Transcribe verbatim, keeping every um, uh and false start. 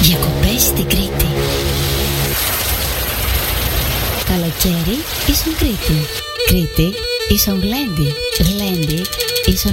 Διακοπές στην Κρήτη. Καλοκαίρι ίσον Κρήτη. Κρήτη ίσον Γλέντι. Γλέντι ίσον